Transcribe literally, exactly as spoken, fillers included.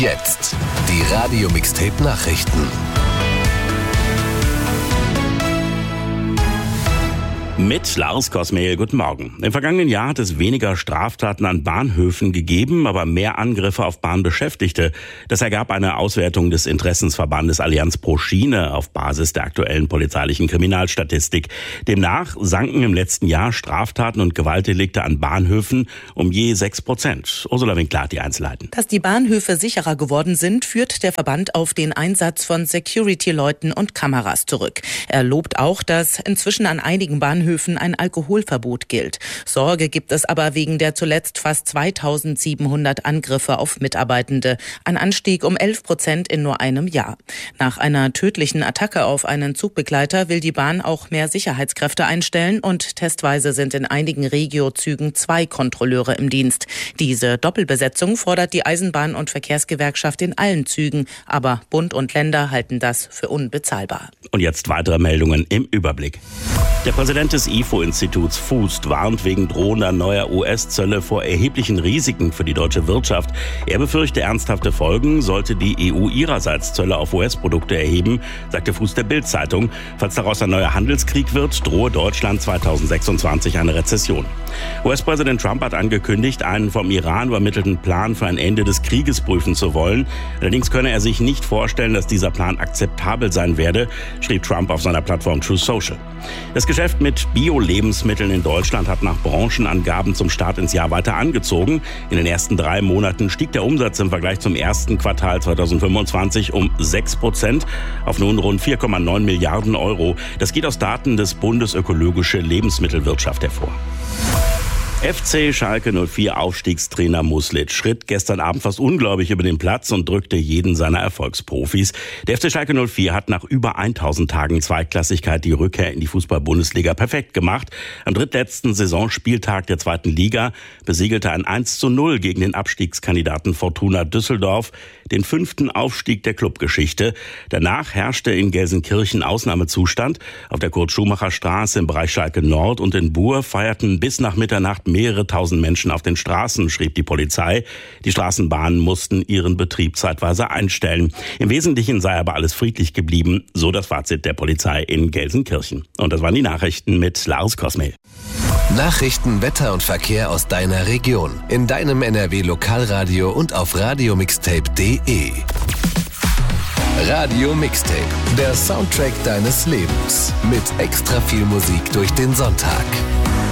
Jetzt die Radio-Mixtape-Nachrichten. Mit Lars Kosmehl, guten Morgen. Im vergangenen Jahr hat es weniger Straftaten an Bahnhöfen gegeben, aber mehr Angriffe auf Bahnbeschäftigte. Das ergab eine Auswertung des Interessensverbandes Allianz pro Schiene auf Basis der aktuellen polizeilichen Kriminalstatistik. Demnach sanken im letzten Jahr Straftaten und Gewaltdelikte an Bahnhöfen um je sechs Prozent. Ursula Winkler hat die Einzelheiten. Dass die Bahnhöfe sicherer geworden sind, führt der Verband auf den Einsatz von Security-Leuten und Kameras zurück. Er lobt auch, dass inzwischen an einigen Bahnhöfen ein Alkoholverbot gilt. Sorge gibt es aber wegen der zuletzt fast zweitausendsiebenhundert Angriffe auf Mitarbeitende. Ein Anstieg um elf Prozent in nur einem Jahr. Nach einer tödlichen Attacke auf einen Zugbegleiter will die Bahn auch mehr Sicherheitskräfte einstellen und testweise sind in einigen Regio-Zügen zwei Kontrolleure im Dienst. Diese Doppelbesetzung fordert die Eisenbahn- und Verkehrsgewerkschaft in allen Zügen, aber Bund und Länder halten das für unbezahlbar. Und jetzt weitere Meldungen im Überblick. Der Präsident des I F O-Instituts Fußt warnt wegen drohender neuer U S-Zölle vor erheblichen Risiken für die deutsche Wirtschaft. Er befürchte ernsthafte Folgen, sollte die E U ihrerseits Zölle auf U S-Produkte erheben, sagte Fußt der Bild-Zeitung. Falls daraus ein neuer Handelskrieg wird, drohe Deutschland zweitausendsechsundzwanzig eine Rezession. U S-Präsident Trump hat angekündigt, einen vom Iran übermittelten Plan für ein Ende des Krieges prüfen zu wollen. Allerdings könne er sich nicht vorstellen, dass dieser Plan akzeptabel sein werde, schrieb Trump auf seiner Plattform Truth Social. Das Geschäft mit Bio-Lebensmitteln in Deutschland hat nach Branchenangaben zum Start ins Jahr weiter angezogen. In den ersten drei Monaten stieg der Umsatz im Vergleich zum ersten Quartal zweitausendfünfundzwanzig um sechs Prozent auf nun rund vier Komma neun Milliarden Euro. Das geht aus Daten des Bundes Ökologische Lebensmittelwirtschaft hervor. F C Schalke null vier Aufstiegstrainer Muslic schritt gestern Abend fast ungläubig über den Platz und drückte jeden seiner Erfolgsprofis. Der F C Schalke null vier hat nach über tausend Tagen Zweitklassigkeit die Rückkehr in die Fußball-Bundesliga perfekt gemacht. Am drittletzten Saisonspieltag der zweiten Liga besiegelte ein eins zu null gegen den Abstiegskandidaten Fortuna Düsseldorf den fünften Aufstieg der Clubgeschichte. Danach herrschte in Gelsenkirchen Ausnahmezustand. Auf der Kurt-Schumacher-Straße im Bereich Schalke Nord und in Buhr feierten bis nach Mitternacht mehrere tausend Menschen auf den Straßen, schrieb die Polizei. Die Straßenbahnen mussten ihren Betrieb zeitweise einstellen. Im Wesentlichen sei aber alles friedlich geblieben, so das Fazit der Polizei in Gelsenkirchen. Und das waren die Nachrichten mit Lars Kosmehl. Nachrichten, Wetter und Verkehr aus deiner Region. In deinem N R W-Lokalradio und auf radio mixtape punkt de. Radio Mixtape, der Soundtrack deines Lebens. Mit extra viel Musik durch den Sonntag.